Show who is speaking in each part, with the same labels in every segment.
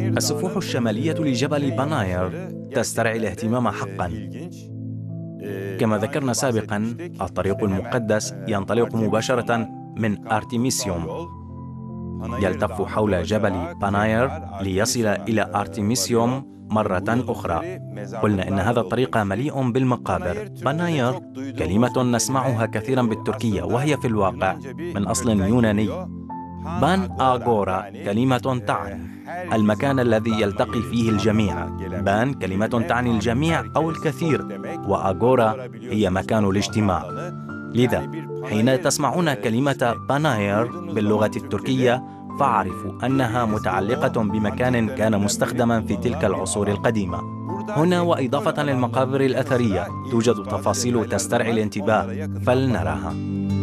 Speaker 1: السفوح الشمالية لجبل باناير تسترعي الاهتمام حقاً. كما ذكرنا سابقاً، الطريق المقدس ينطلق مباشرة من أرتيميسيوم، يلتف حول جبل باناير ليصل إلى أرتيميسيوم مرة أخرى. قلنا إن هذا الطريق مليء بالمقابر. باناير كلمة نسمعها كثيرا بالتركية، وهي في الواقع من أصل يوناني. بان آغورا كلمة تعني المكان الذي يلتقي فيه الجميع. بان كلمة تعني الجميع أو الكثير، وآغورا هي مكان الاجتماع. لذا حين تسمعون كلمة باناير باللغة التركية فاعرفوا أنها متعلقة بمكان كان مستخدما في تلك العصور القديمة. هنا وإضافة للمقابر الأثرية توجد تفاصيل تسترعي الانتباه، فلنراها.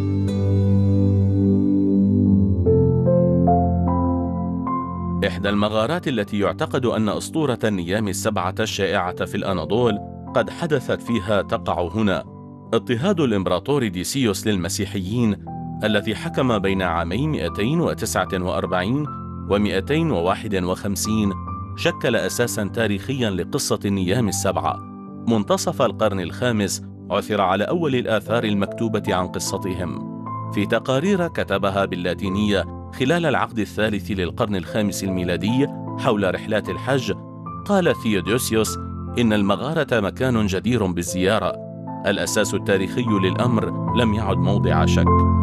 Speaker 2: إحدى المغارات التي يعتقد أن أسطورة النيام السبعة الشائعة في الأناضول قد حدثت فيها تقع هنا. اضطهاد الإمبراطور ديسيوس للمسيحيين الذي حكم بين عامي 249 و 251 شكل أساساً تاريخياً لقصة النيام السبعة. منتصف القرن الخامس عثر على أول الآثار المكتوبة عن قصتهم في تقارير كتبها باللاتينية خلال العقد الثالث للقرن الخامس الميلادي حول رحلات الحج. قال ثيودوسيوس إن المغارة مكان جدير بالزيارة. الأساس التاريخي للأمر لم يعد موضع شك.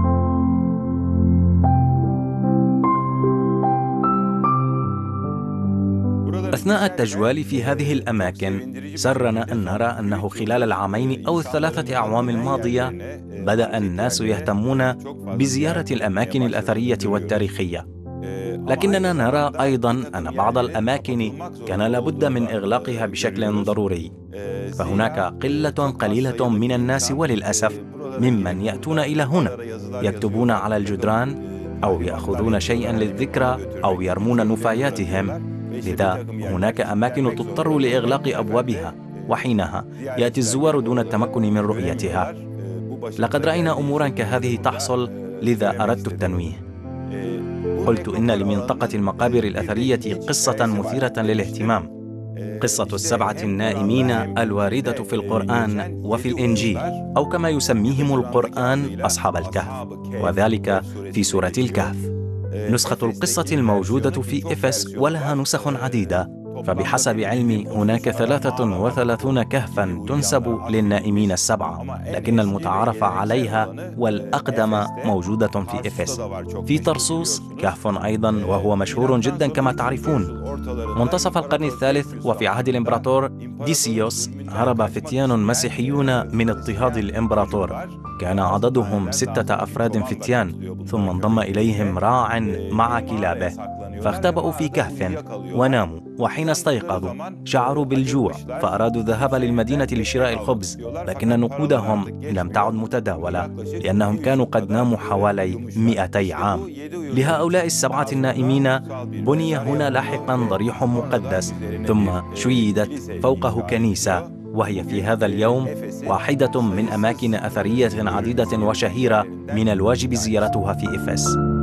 Speaker 1: أثناء التجوال في هذه الأماكن سرنا أن نرى أنه خلال العامين أو الثلاثة أعوام الماضية بدأ الناس يهتمون بزيارة الأماكن الأثرية والتاريخية، لكننا نرى أيضاً أن بعض الأماكن كان لابد من إغلاقها بشكل ضروري. فهناك قلة قليلة من الناس وللأسف ممن يأتون إلى هنا يكتبون على الجدران أو يأخذون شيئاً للذكرى أو يرمون نفاياتهم. لذا هناك أماكن تضطر لإغلاق أبوابها، وحينها يأتي الزوار دون التمكن من رؤيتها. لقد رأينا أموراً كهذه تحصل، لذا أردت التنويه. قلت إن لمنطقة المقابر الأثرية قصة مثيرة للاهتمام، قصة السبعة النائمين الواردة في القرآن وفي الإنجيل، أو كما يسميهم القرآن أصحاب الكهف، وذلك في سورة الكهف. نسخة القصة الموجودة في إفس ولها نسخ عديدة، فبحسب علمي هناك 33 كهفاً تنسب للنائمين السبعة، لكن المتعارف عليها والأقدم موجودة في إفس. في طرسوس كهف أيضاً، وهو مشهور جداً كما تعرفون. منتصف القرن الثالث وفي عهد الإمبراطور ديسيوس هرب فتيان مسيحيون من اضطهاد الإمبراطور. كان عددهم 6 أفراد فتيان، ثم انضم إليهم راع مع كلابه، فاختبأوا في كهف وناموا. وحين استيقظوا شعروا بالجوع، فأرادوا الذهاب للمدينة لشراء الخبز، لكن نقودهم لم تعد متداولة لأنهم كانوا قد ناموا حوالي 200 عام. لهؤلاء السبعة النائمين بني هنا لاحقا ضريح مقدس، ثم شيدت فوقه كنيسة، وهي في هذا اليوم واحدة من أماكن أثرية عديدة وشهيرة من الواجب زيارتها في إفس.